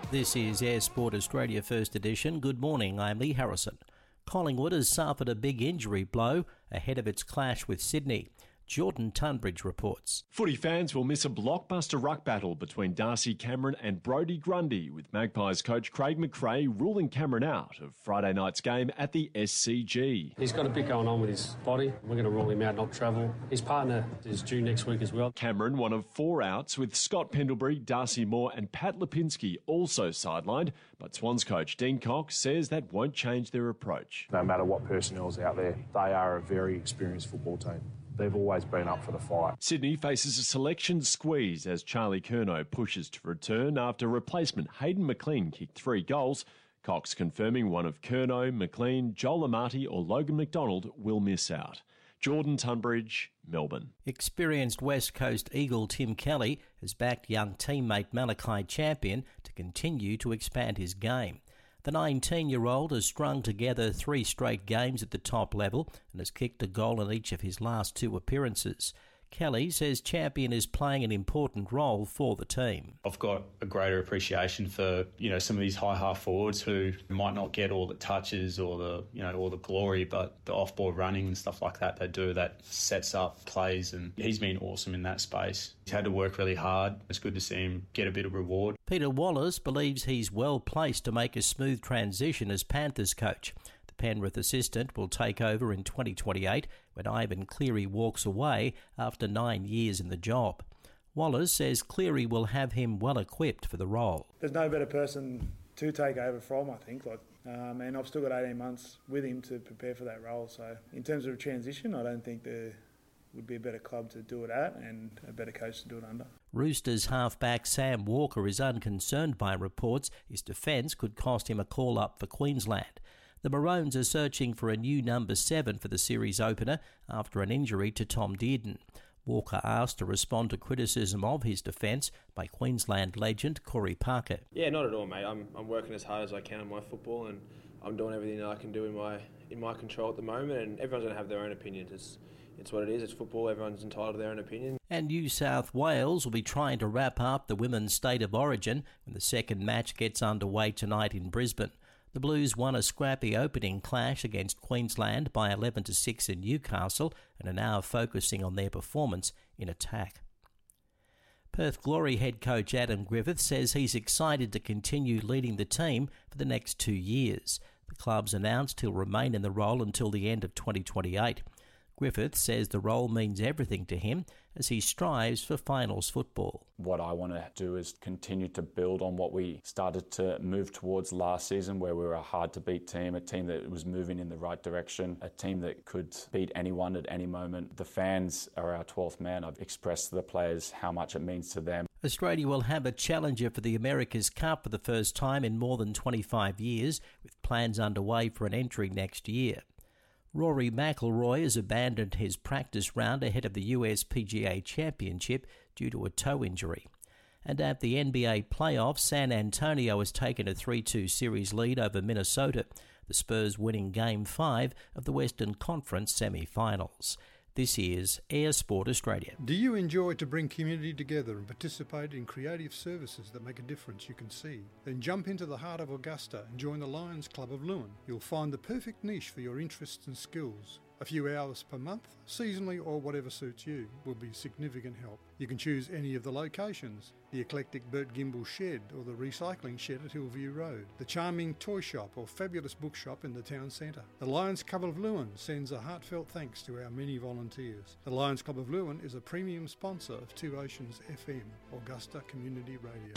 This is Air Sport Australia First Edition. Good morning, I'm Lee Harrison. Collingwood has suffered a big injury blow ahead of its clash with Sydney. Jordan Tunbridge reports. Footy fans will miss a blockbuster ruck battle between Darcy Cameron and Brodie Grundy, with Magpies coach Craig McRae ruling Cameron out of Friday night's game at the SCG. He's got a bit going on with his body. We're going to rule him out, not travel. His partner is due next week as well. Cameron, one of 4 outs, with Scott Pendlebury, Darcy Moore and Pat Lipinski also sidelined, but Swans coach Dean Cox says that won't change their approach. No matter what personnel's out there, they are a very experienced football team. They've always been up for the fight. Sydney faces a selection squeeze as Charlie Curnow pushes to return after replacement Hayden McLean kicked 3 goals. Cox confirming one of Curnow, McLean, Joel Amati or Logan McDonald will miss out. Jordan Tunbridge, Melbourne. Experienced West Coast Eagle Tim Kelly has backed young teammate Malachi Champion to continue to expand his game. The 19-year-old has strung together 3 straight games at the top level and has kicked a goal in each of his last 2 appearances. Kelly says Champion is playing an important role for the team. I've got a greater appreciation for, some of these high half forwards who might not get all the touches or all the glory, but the off-ball running and stuff like that they do that sets up plays, and he's been awesome in that space. He's had to work really hard. It's good to see him get a bit of reward. Peter Wallace believes he's well placed to make a smooth transition as Panthers coach. Penrith assistant will take over in 2028 when Ivan Cleary walks away after 9 years in the job. Wallace says Cleary will have him well equipped for the role. There's no better person to take over from, I think. And I've still got 18 months with him to prepare for that role. So in terms of transition, I don't think there would be a better club to do it at and a better coach to do it under. Roosters halfback Sam Walker is unconcerned by reports his defence could cost him a call-up for Queensland. The Maroons are searching for a new number 7 for the series opener after an injury to Tom Dearden. Walker asked to respond to criticism of his defence by Queensland legend Corey Parker. Yeah, not at all, mate. I'm working as hard as I can on my football, and I'm doing everything that I can do in my control at the moment. And everyone's going to have their own opinions. It's what it is. It's football. Everyone's entitled to their own opinion. And New South Wales will be trying to wrap up the women's state of origin when the second match gets underway tonight in Brisbane. The Blues won a scrappy opening clash against Queensland by 11-6 in Newcastle and are now focusing on their performance in attack. Perth Glory head coach Adam Griffith says he's excited to continue leading the team for the next 2 years. The club's announced he'll remain in the role until the end of 2028. Griffith says the role means everything to him as he strives for finals football. What I want to do is continue to build on what we started to move towards last season, where we were a hard-to-beat team, a team that was moving in the right direction, a team that could beat anyone at any moment. The fans are our 12th man. I've expressed to the players how much it means to them. Australia will have a challenger for the America's Cup for the first time in more than 25 years, with plans underway for an entry next year. Rory McIlroy has abandoned his practice round ahead of the US PGA Championship due to a toe injury. And at the NBA playoffs, San Antonio has taken a 3-2 series lead over Minnesota, the Spurs winning Game 5 of the Western Conference semi-finals. This is Air Sport Australia. Do you enjoy to bring community together and participate in creative services that make a difference you can see? Then jump into the heart of Augusta and join the Lions Club of Lewin. You'll find the perfect niche for your interests and skills. A few hours per month, seasonally or whatever suits you, will be significant help. You can choose any of the locations: the eclectic Bert Gimbel shed or the recycling shed at Hillview Road, the charming toy shop or fabulous bookshop in the town centre. The Lions Club of Lewin sends a heartfelt thanks to our many volunteers. The Lions Club of Lewin is a premium sponsor of 2 Oceans FM, Augusta Community Radio.